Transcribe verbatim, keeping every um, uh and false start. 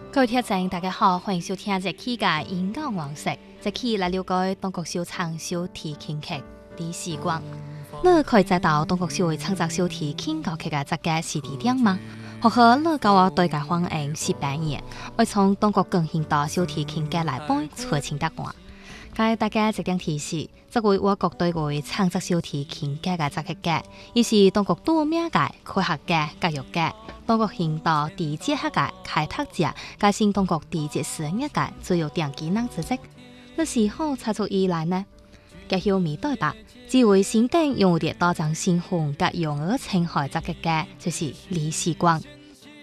各位聽眾，大家好，歡迎收聽這期嘅演講往昔。這期來了解東國小長小提琴劇李時光。你可以知道東國小會創作小提琴歌劇嘅這個時地點嗎？或許你教我對個反應是半年，會從東國更新到小提琴嘅來本出清答案。介大家一點提示，這位我國對會創作小提琴嘅嘅這個劇，伊是東國多名嘅科學嘅教育嘅。東國興到地質學界開拓者，加上東國地質師業界最有點技能知識。那時候查出以來呢，嘅後面對白，只會先定用啲多張新紅嘅用而稱海則嘅嘅，就是李時光。